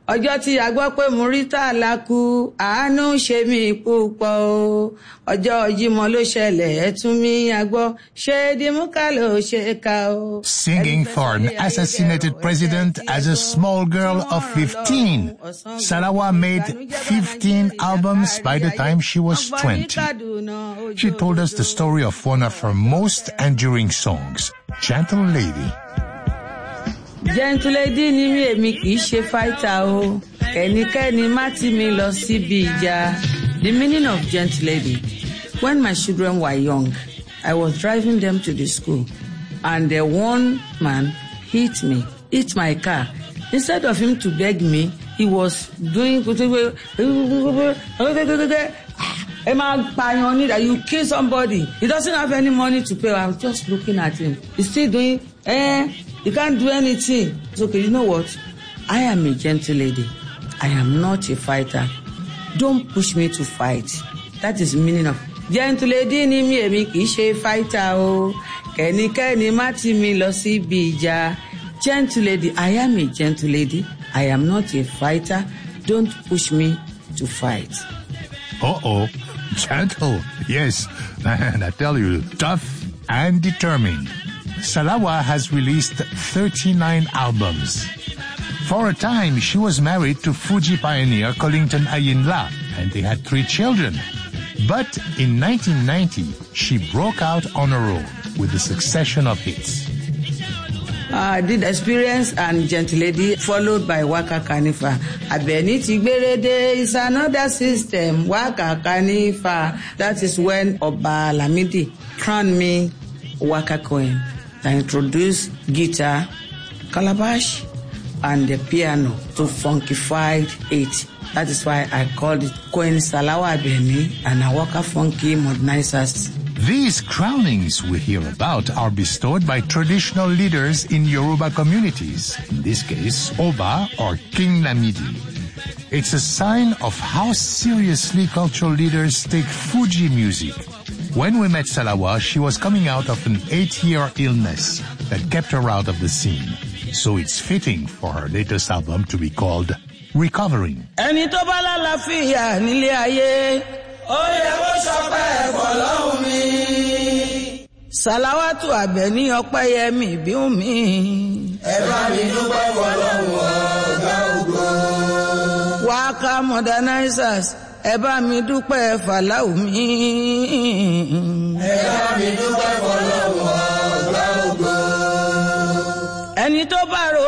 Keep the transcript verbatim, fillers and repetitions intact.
ọjọ́ tí a gbọ́ pé Muritala kú àánú ṣe mí púpọ̀ o ọjọ́ Jímọ̀ ló ṣẹlẹ̀ ẹ̀tún mi àgbọ́ ṣe dìmúkà ló ṣe ká o. Singing for an assassinated president as a small girl of fifteen, Salawa made fifteen albums by the time she was twenty. She told us the story of one of her most enduring songs, Gentle Lady. Gentle Lady ni mi èmi kì í ṣe fighter o ẹnikẹ́ni má tì mí lọ síbi ìjà. The meaning of Gentle Lady. When my children were young, I was driving them to the school and the one man hit me, hit my car. Instead of him to beg me, he was doing that you kill somebody. He doesn't have any money to pay. I was just looking at him. He's still doing eh you can't do anything. It's okay, you know what? I am a gentle lady. I am not a fighter. Don't push me to fight. That is the meaning of gentle lady ni mi èmi kì í ṣe fighter o. Kẹ́nikẹ́ni má tì mí lọ síbi ìjà. Gentle lady, I am a gentle lady. I am not a fighter. Don't push me to fight. Uh-oh. Gentle. Yes. And I tell you, tough and determined. Salawa has released thirty-nine albums. For a time, she was married to Fuji pioneer Kollington Ayinla, and they had three children. But in nineteen ninety, she broke out on her own with a succession of hits. I did Experience and Gentle Lady, followed by Waka Kanifa. Abeni Tigberede is another system, Waka Kanifa. That is when Oba Lamidi crowned me Waka Coin. I introduced guitar, calabash, and the piano to funkified it. That is why I called it Queen Salawa Abeni and Awaka Funky Modernizers. These crownings we hear about are bestowed by traditional leaders in Yoruba communities, in this case, Oba or King Lamidi. It's a sign of how seriously cultural leaders take Fuji music. When we met Salawa, she was coming out of an eight-year illness that kept her out of the scene. So it's fitting for her latest album to be called Recovering. Ẹni tó bá lálàáfíà nílé ayé, ó yẹ kó ṣọpẹ́ f'Ọlọ́run mi. Salawatu Abeni Ọpẹ́yẹmí Bíúnmi. Ẹ bá mi dúpẹ́ f'Ọlọ́run ọ̀gá ògo. Waka Modernizers. Ẹ bá mi dúpẹ́ f'Aláù mi. Ẹ bá mi dúpẹ́ f'Ọlọ́run ọ̀gá ògo. Ẹni tó bá